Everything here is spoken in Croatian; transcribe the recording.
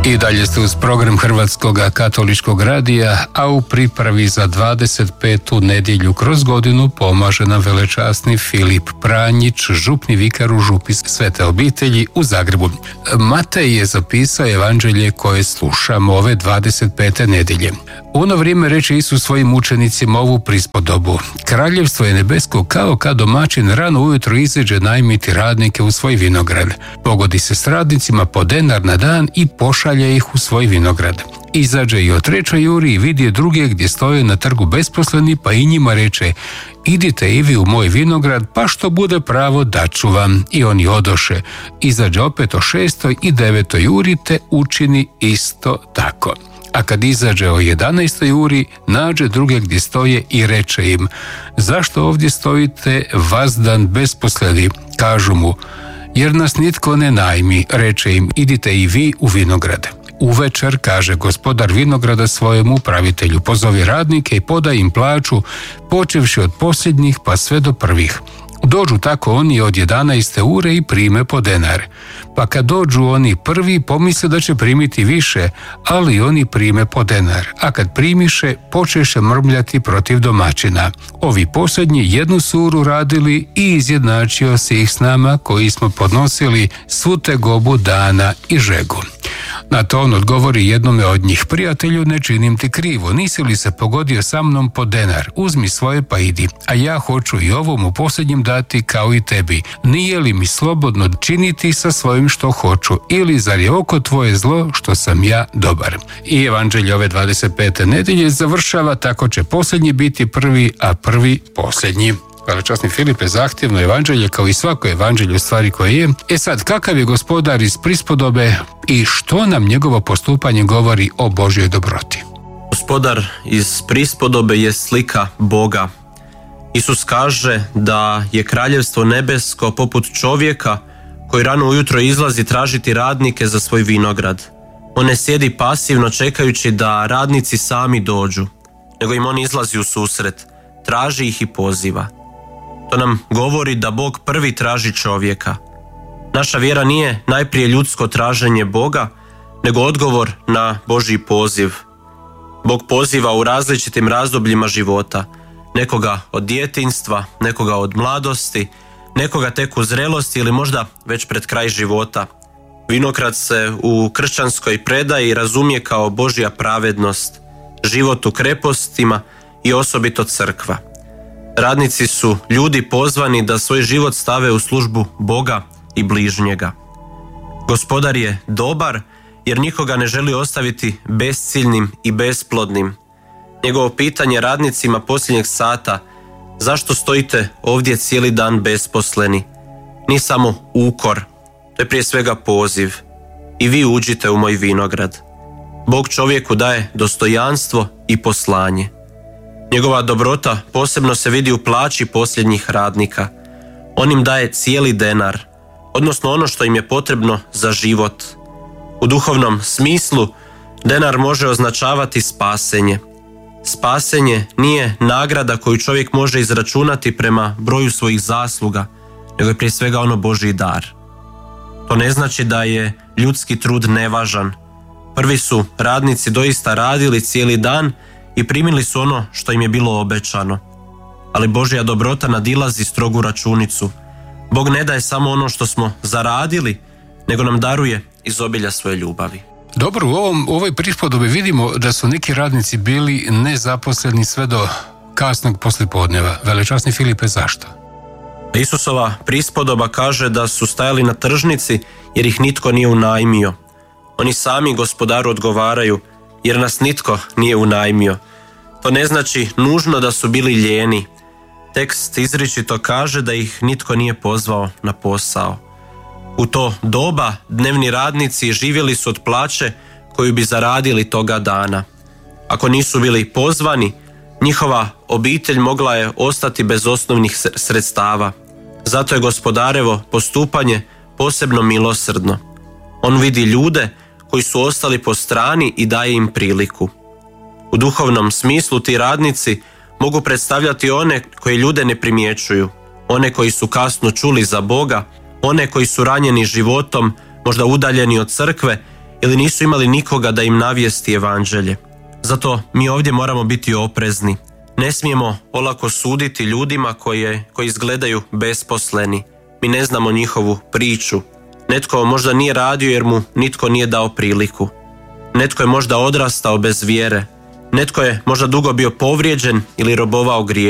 I dalje ste uz program Hrvatskog katoličkog radija, a u pripravi za 25. nedjelju kroz godinu pomaže nam velečasni Filip Pranjić, župni vikar u župi Svete obitelji u Zagrebu. Matej je zapisao evanđelje koje slušamo ove 25. nedjelje. U ono vrijeme reče Isus svojim učenicima ovu prispodobu: Kraljevstvo je nebesko kao kad domaćin rano ujutro izađe najmiti radnike u svoj vinograd. Pogodi se s radnicima po denar na dan i pošalje ih u svoj vinograd. Izađe i otreća juri i vidi druge gdje stoje na trgu besposleni, pa i njima reče: idite i vi u moj vinograd, pa što bude pravo daću vam. I oni odoše. Izađe opet o 6. i 9. juri te učini isto tako. A kad izađe o 11. uri, nađe druge gdje stoje i reče im: zašto ovdje stojite vazdan besposleni? Kažu mu: jer nas nitko ne najmi. Reče im: idite i vi u vinograd. Uvečer kaže gospodar vinograda svojemu upravitelju: pozovi radnike i podaj im plaću, počevši od posljednjih pa sve do prvih. Dođu tako oni od 11. ure i prime po denar. Pa kad dođu oni prvi, pomisle da će primiti više, ali oni prime po denar. A kad primiše, počeše mrmljati protiv domaćina: ovi posljednji jednu su uru radili i izjednačio se ih s nama koji smo podnosili svu tegobu dana i žegu. Na to on odgovori jednome od njih: prijatelju, ne činim ti krivo, nisi li se pogodio sa mnom po denar? Uzmi svoje pa idi, a ja hoću i ovomu posljednjem dati kao i tebi. Nije li mi slobodno činiti sa svojim što hoću, ili zar je oko tvoje zlo što sam ja dobar? I evanđelje ove 25. nedjelje završava: tako će posljednji biti prvi, a prvi posljednji. Velečasni Filipe, zahtjevno evanđelje kao i svako evanđelje u stvari koje je. Sad, kakav je gospodar iz prispodobe i što nam njegovo postupanje govori o Božjoj dobroti? Gospodar iz prispodobe je slika Boga. Isus kaže da je kraljevstvo nebesko poput čovjeka koji rano ujutro izlazi tražiti radnike za svoj vinograd. On ne sjedi pasivno čekajući da radnici sami dođu, nego im on izlazi u susret, traži ih i poziva. To nam govori da Bog prvi traži čovjeka. Naša vjera nije najprije ljudsko traženje Boga, nego odgovor na Božji poziv. Bog poziva u različitim razdobljima života, nekoga od djetinjstva, nekoga od mladosti, nekoga tek u zrelosti ili možda već pred kraj života. Vinograd se u kršćanskoj predaji razumije kao Božja pravednost, život u krepostima i osobito crkva. Radnici su ljudi pozvani da svoj život stave u službu Boga i bližnjega. Gospodar je dobar jer nikoga ne želi ostaviti besciljnim i besplodnim. Njegovo pitanje radnicima posljednjeg sata: zašto stojite ovdje cijeli dan besposleni? Ni samo ukor, to je prije svega poziv: i vi uđite u moj vinograd. Bog čovjeku daje dostojanstvo i poslanje. Njegova dobrota posebno se vidi u plaći posljednjih radnika. On im daje cijeli denar, odnosno ono što im je potrebno za život. U duhovnom smislu denar može označavati spasenje. Spasenje nije nagrada koju čovjek može izračunati prema broju svojih zasluga, nego je prije svega ono Božji dar. To ne znači da je ljudski trud nevažan. Prvi su radnici doista radili cijeli dan i primili su ono što im je bilo obećano. Ali Božja dobrota nadilazi strogu računicu. Bog ne daje samo ono što smo zaradili, nego nam daruje iz obilja svoje ljubavi. Dobro, u ovoj prispodobi vidimo da su neki radnici bili nezaposleni sve do kasnog poslijepodneva. Velečasni Filipe, zašto? Isusova prispodoba kaže da su stajali na tržnici jer ih nitko nije unajmio. Oni sami gospodaru odgovaraju: jer nas nitko nije unajmio. To ne znači nužno da su bili lijeni. Tekst izričito kaže da ih nitko nije pozvao na posao. U to doba dnevni radnici živjeli su od plaće koju bi zaradili toga dana. Ako nisu bili pozvani, njihova obitelj mogla je ostati bez osnovnih sredstava. Zato je gospodarevo postupanje posebno milosrdno. On vidi ljude koji su ostali po strani i daje im priliku. U duhovnom smislu ti radnici mogu predstavljati one koji ljude ne primjećuju, one koji su kasno čuli za Boga, one koji su ranjeni životom, možda udaljeni od crkve ili nisu imali nikoga da im navijesti evanđelje. Zato mi ovdje moramo biti oprezni. Ne smijemo olako suditi ljudima koji izgledaju besposleni. Mi ne znamo njihovu priču. Netko možda nije radio jer mu nitko nije dao priliku. Netko je možda odrastao bez vjere. Netko je možda dugo bio povrijeđen ili robovao grijehu.